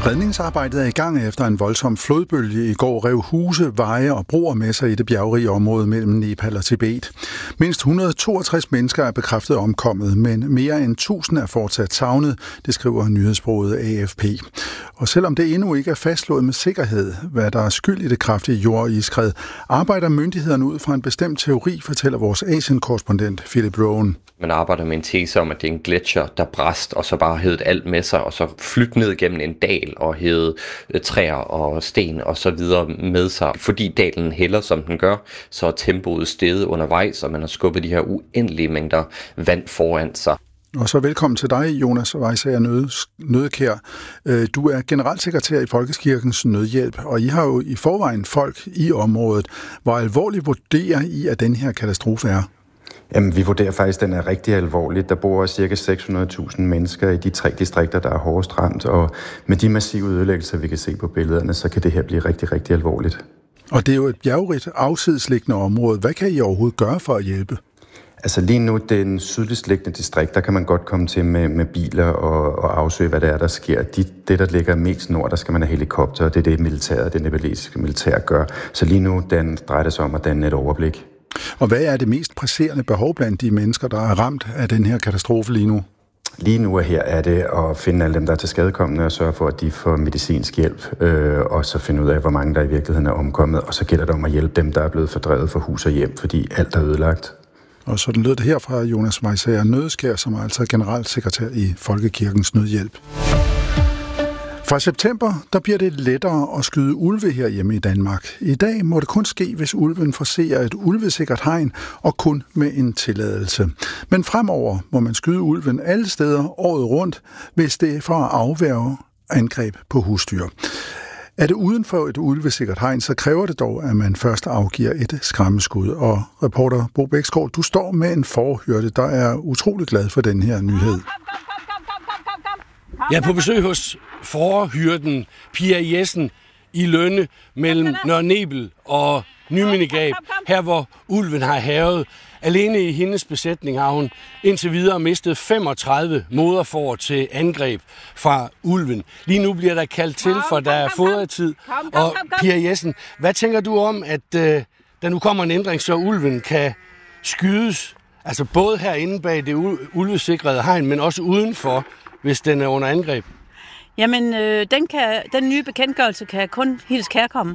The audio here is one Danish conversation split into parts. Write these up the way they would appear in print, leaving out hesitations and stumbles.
Redningsarbejdet er i gang efter en voldsom flodbølge i går rev huse, veje og broer med sig i det bjergrige område mellem Nepal og Tibet. Mindst 162 mennesker er bekræftet omkommet, men mere end 1000 er fortsat savnet, det skriver nyhedsbureauet AFP. Og selvom det endnu ikke er fastslået med sikkerhed, hvad der er skyld i det kraftige jord- og iskred, arbejder myndighederne ud fra en bestemt teori, fortæller vores Asien-korrespondent Philip Rowan. Man arbejder med en tese om, at det er en gletsjer, der brast og så bare hævede alt med sig, og så flyttede ned gennem en dal og hævede træer og sten og så videre med sig. Fordi dalen hælder, som den gør, så er tempoet steget undervejs, og man har skubbet de her uendelige mængder vand foran sig. Og så velkommen til dig, Jonas Vejsager Nødekær. Du er generalsekretær i Folkekirkens Nødhjælp, og I har jo i forvejen folk i området. Hvor alvorligt vurderer I, at den her katastrofe er? Jamen, vi vurderer faktisk, at den er rigtig alvorlig. Der bor ca. 600.000 mennesker i de 3 distrikter, der er hårdest ramt, og med de massive ødelæggelser, vi kan se på billederne, så kan det her blive rigtig, rigtig alvorligt. Og det er jo et bjergrigt, afsidesliggende område. Hvad kan I overhovedet gøre for at hjælpe? Altså lige nu, den sydligst liggende distrikt, der kan man godt komme til med biler og afsøge, hvad det er, der sker. Det, der ligger mest nord, der skal man have helikopter, og det er det militæret, det nepalesiske militær gør. Så lige nu, den drejer det sig om at danne et overblik. Og hvad er det mest presserende behov blandt de mennesker, der er ramt af den her katastrofe lige nu? Lige nu og her er det at finde alle dem, der er til skadekommende, og sørge for, at de får medicinsk hjælp, og så finde ud af, hvor mange der i virkeligheden er omkommet. Og så gælder det om at hjælpe dem, der er blevet fordrevet fra hus og hjem, fordi alt er ødelagt. Og sådan lød det her fra Jonas Vejsager Nødekær, som er altså generalsekretær i Folkekirkens Nødhjælp. Fra september, der bliver det lettere at skyde ulve herhjemme i Danmark. I dag må det kun ske, hvis ulven forserer et ulvesikkert hegn, og kun med en tilladelse. Men fremover må man skyde ulven alle steder året rundt, hvis det er for at afværge angreb på husdyr. Er det uden for et ulvesikkert hegn, så kræver det dog, at man først afgiver et skræmmeskud. Og reporter Bo Bæksgaard, du står med en fårehyrde, der er utrolig glad for den her nyhed. Jeg er på besøg hos fårehyrden Pia Jessen i Lønne mellem Nørre Nebel og Nymindegab, her hvor ulven har hærget. Alene i hendes besætning har hun indtil videre mistet 35 moderfår til angreb fra ulven. Lige nu bliver der kaldt til, for der er fodretid. Og Pia Jessen, hvad tænker du om, at der nu kommer en ændring, så ulven kan skydes, altså både herinde bag det ulvesikrede hegn, men også udenfor, hvis den er under angreb? Jamen, den nye bekendtgørelse kan kun hils kærkomme.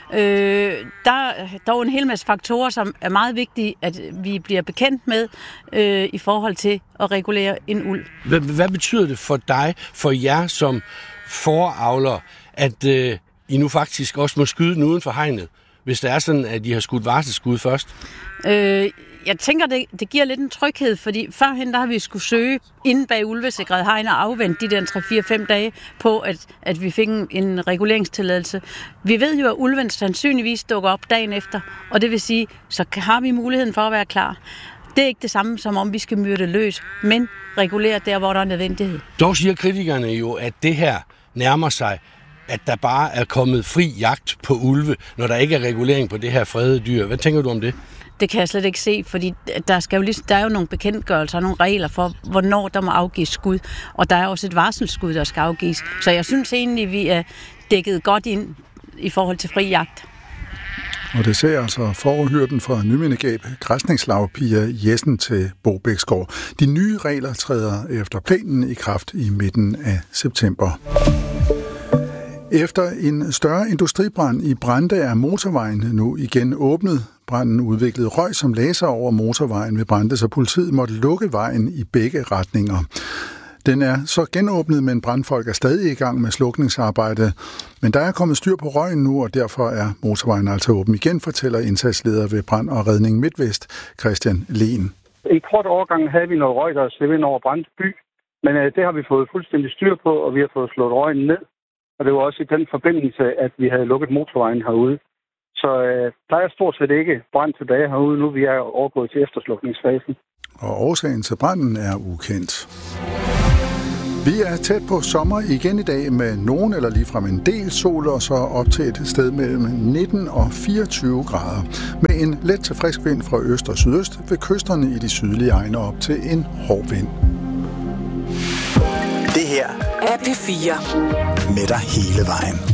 Der er dog en hel masse faktorer, som er meget vigtige, at vi bliver bekendt med i forhold til at regulere en ulv. Hvad betyder det for dig, for jer som fåreavler, at I nu faktisk også må skyde den uden for hegnet, hvis det er sådan, at I har skudt varselsskud først? Jeg tænker, det giver lidt en tryghed, fordi førhen der har vi skulle søge inden bag ulvesikret hegn og afvente de der 3-4-5 dage på, at vi fik en reguleringstilladelse. Vi ved jo, at ulven sandsynligvis dukker op dagen efter, og det vil sige, så har vi muligheden for at være klar. Det er ikke det samme, som om vi skal myrde løs, men regulere der, hvor der er nødvendighed. Dog siger kritikerne jo, at det her nærmer sig, at der bare er kommet fri jagt på ulve, når der ikke er regulering på det her fredede dyr. Hvad tænker du om det? Det kan jeg slet ikke se, fordi der er jo nogle bekendtgørelser og nogle regler for, hvornår der må afgives skud. Og der er også et varselsskud, der skal afgives. Så jeg synes egentlig, vi er dækket godt ind i forhold til fri jagt. Og det ser altså fårehyrden fra Nymindegab, græsningslav Pia Jessen til Bo Bæksgaard. De nye regler træder efter planen i kraft i midten af september. Efter en større industribrand i Brande er motorvejen nu igen åbnet. Branden udviklede røg som laser over motorvejen ved Brande, så politiet måtte lukke vejen i begge retninger. Den er så genåbnet, men brandfolk er stadig i gang med slukningsarbejde. Men der er kommet styr på røgen nu, og derfor er motorvejen altså åben igen, fortæller indsatsleder ved Brand og Redning MidtVest, Christian Lehn. En kort overgang havde vi noget røg, der slæbte ind over Brande by, men det har vi fået fuldstændig styr på, og vi har fået slået røgen ned. Og det var også i den forbindelse, at vi havde lukket motorvejen herude. Så der er stort set ikke brand tilbage herude nu. Vi er overgået til efterslukningsfasen. Og årsagen til branden er ukendt. Vi er tæt på sommer igen i dag med nogen eller ligefrem en del sol, og så op til et sted mellem 19 og 24 grader. Med en let til frisk vind fra øst og sydøst ved kysterne i de sydlige egne op til en hård vind. Det her er P4. Med dig hele vejen.